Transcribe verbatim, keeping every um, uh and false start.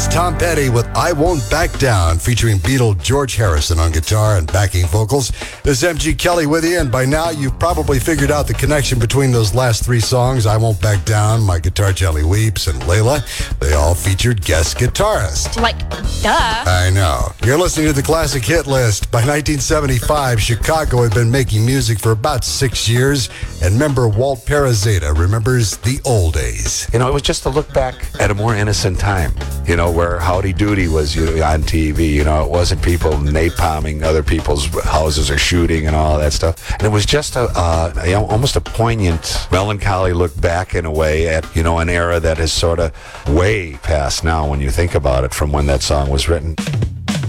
was Tom Petty with I Won't Back Down, featuring Beatle George Harrison on guitar and backing vocals. This is M G Kelly with you, and by now you've probably figured out the connection between those last three songs, I Won't Back Down, My Guitar Gently Weeps, and Layla. They all featured guest guitarists. Like, duh. I know. You're listening to the Classic Hit List. By nineteen seventy-five, Chicago had been making music for about six years, and member Walt Perazeta remembers the old days. You know, it was just to look back at a more innocent time, you know, where Howdy Doody was, you know, on T V. You know, it wasn't people napalming other people's houses or shooting and all that stuff. And it was just a, uh, you know, almost a poignant, melancholy look back in a way at, you know, an era that is sort of way past now when you think about it from when that song was written.